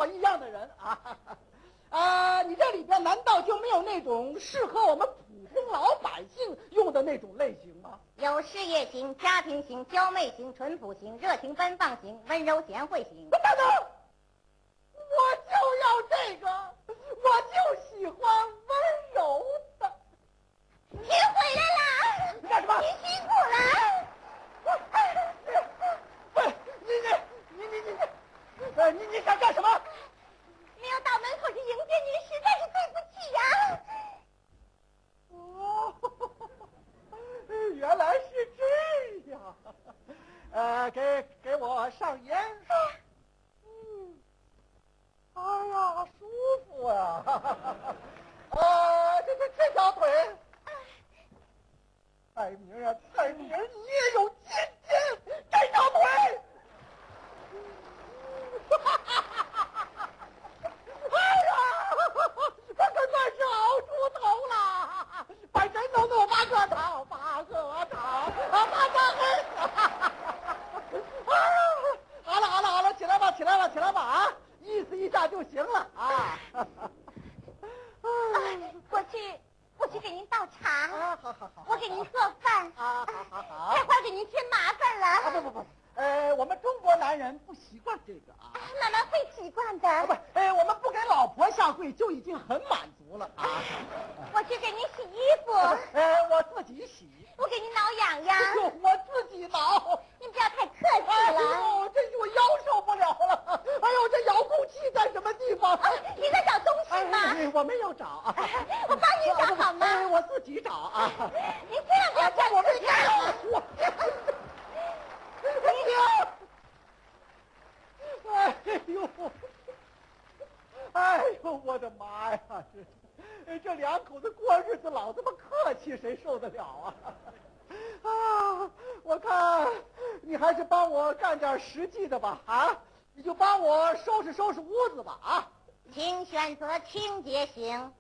我一样的人啊！你这里边难道就没有那种适合我们普通老百姓用的那种类型吗？ 有事业型、家庭型、娇媚型、淳朴型、热情奔放型、温柔贤惠型。 等等，我就要这个，我就喜欢温柔的。 您回来了， 你干什么？ 您辛苦了。 你想干什么？ 没有到门口去迎接您，实在是对不起呀。 原来是这样。给我上烟。哎呀，舒服呀！这条腿，蔡明啊，蔡明，你也有今天这条腿。哎呀，我可算是熬出头了，把人都弄8个头，8个头，8个黑。好了，起来吧啊！意思一下就行了啊。 我去给您倒茶啊，好， 我给您做饭啊，好， 这会儿给您添麻烦了。 啊不，我们中国男人不习惯这个啊。 慢慢会习惯的。 我们不给老婆下跪就已经很满足了啊。 我去给您洗衣服。 我自己洗。 我给您挠痒痒。 我自己挠。 您不要太客气了。 哎呦，这我腰受不了了。哎呦，这遥控器在什么地方？ 你在找东西吗？ 我没有找啊。 我帮您找好吗？ 我自己找啊。 您千万不要站我刺着。 哎呦，我的妈呀！这两口子过日子老这么客气，谁受得了啊？我看你还是帮我干点实际的吧啊！你就帮我收拾收拾屋子吧啊！ 请选择清洁型。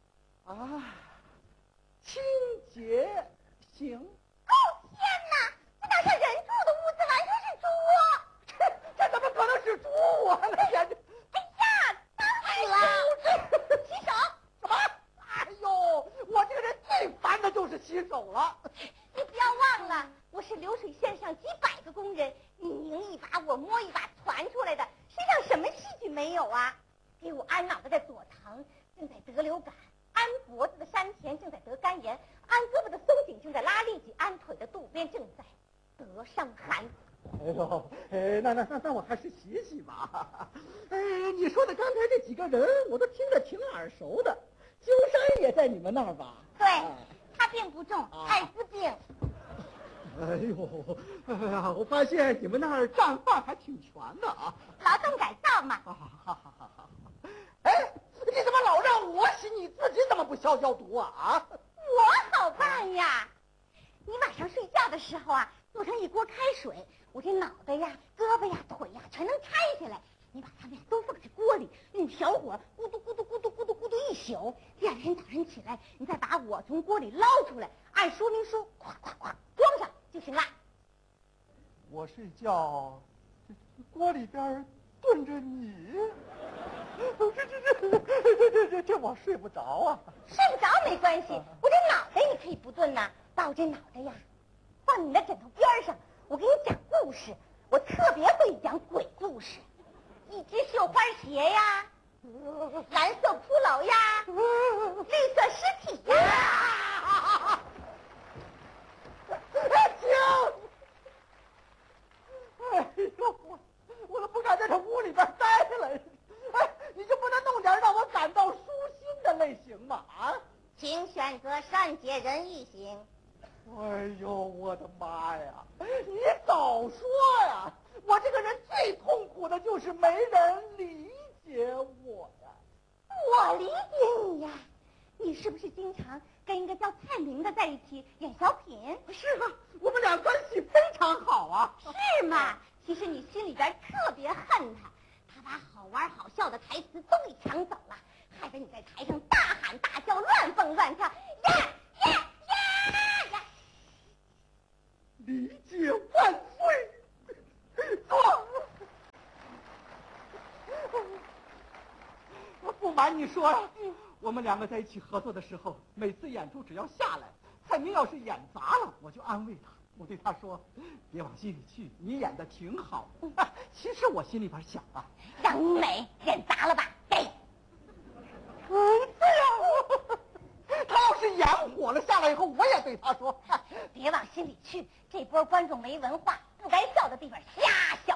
清洁型。 哦天哪，这哪像人住的屋子，完全是猪窝。 这怎么可能是猪窝呢？简直！ 哎呀，脏死了！洗手。 什么？哎呦，我这个人最烦的就是洗手了。 你不要忘了，我是流水线上几百个工人，你拧一把我摸一把传出来的，身上什么细菌没有啊？给我安脑袋的左疼，正在得流感；安脖子的山田正在得肝炎；安胳膊的松井正在拉痢疾；安腿的渡边正在得伤寒。 哎呦，那我还是洗洗吧。你说的刚才这几个人，我都听着挺耳熟的。鸠山也在你们那儿吧？ 对，他病不重，艾滋病。 哎呦，我发现你们那儿战犯还挺全的啊。 劳动改造嘛。 好。哎，你怎么老让我洗，你自己怎么不消毒啊？ 我好办呀，你晚上睡觉的时候啊，做上一锅开水，我这脑袋呀、胳膊呀、腿呀全能拆下来，你把它们都放在锅里，用小火咕嘟咕嘟咕嘟咕嘟咕嘟一宿，第二天早上起来，你再把我从锅里捞出来，按说明书咵咵咵装上就行了。 我睡觉，锅里边炖着你，这我睡不着啊。 睡不着没关系，我这脑袋你可以不炖呐，把我这脑袋呀放你的枕头边上，我给你讲故事，我特别会讲鬼故事。一只绣花鞋呀，蓝色骷髅呀，绿色尸体呀。 停！哎呦，我都不敢在这屋里边待了。哎，你就不能弄点让我感到舒心的类型吗？啊？ 请选择善解人意型。 哎呦，我的妈呀！你早说呀！我这个人最痛苦的就是没人理解我呀。 我理解你呀，你是不是经常跟一个叫蔡明的在一起演小品？ 是啊，我们俩关系非常好啊。 是吗？其实你心里边特别恨他，他把好玩好笑的台词都给抢走了，害得你在台上大喊大叫，乱蹦乱跳，呀！ 理解万岁！坐。 凡你说呀，我们两个在一起合作的时候，每次演出只要下来，蔡明要是演砸了，我就安慰他，我对他说，别往心里去，你演的挺好。其实我心里边想啊， 让你美演砸了吧，给。 对呀，他要是演火了下来以后，我也对他说， 别往心里去，这波观众没文化，不该笑的地方瞎笑。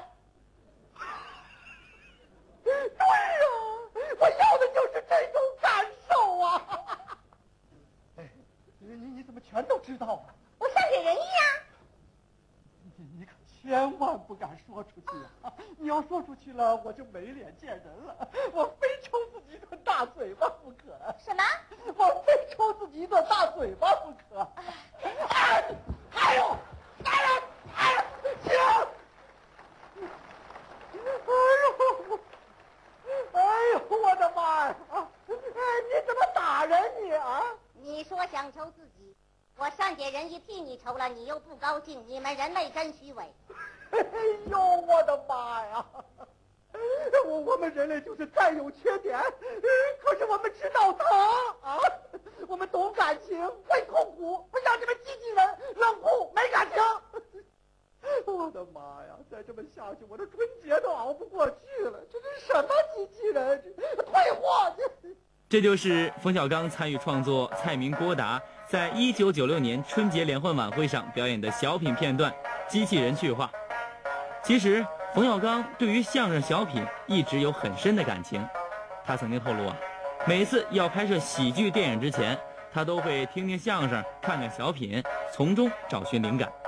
对呀，我要的就是这种感受啊！哎，你怎么全都知道啊？ 我像给人一样。 你可千万不敢说出去啊！你要说出去了，我就没脸见人了。我非抽自己一顿大嘴巴不可。 什么？ 我非抽自己一顿大嘴巴不可。还有，停！哎呦，我的妈呀！你怎么打人你啊？ 你说想抽自己，我善解人意替你抽了，你又不高兴，你们人类真虚伪。 哎呦，我的妈呀！我们人类就是再有缺点，可是我们知道疼啊！我们懂感情，会痛苦，不像你们机器人冷酷没感情。我的妈呀！再这么下去，我的春节都熬不过去了。这是什么机器人？退货！ 这就是冯小刚参与创作蔡明、郭达在1996年春节联欢晚会上表演的小品片段《机器人去化》。其实，冯小刚对于相声小品一直有很深的感情。他曾经透露啊，每次要拍摄喜剧电影之前，他都会听听相声，看看小品，从中找寻灵感。